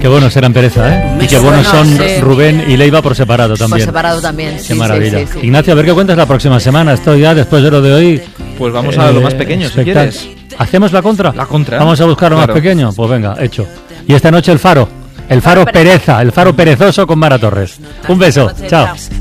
Qué buenos eran Pereza, ¿eh? Y qué buenos son Rubén y Leiva por separado también. Por separado también, Qué maravilla. Ignacio, a ver qué cuentas la próxima semana. Esto ya, después de lo de hoy... Pues vamos a lo más pequeño, si quieres. ¿Hacemos la contra? La contra. Vamos a buscar lo más pequeño. Pues venga, hecho. Y esta noche el Faro. El Faro Pereza, el Faro perezoso con Mara Torres. Un beso, chao.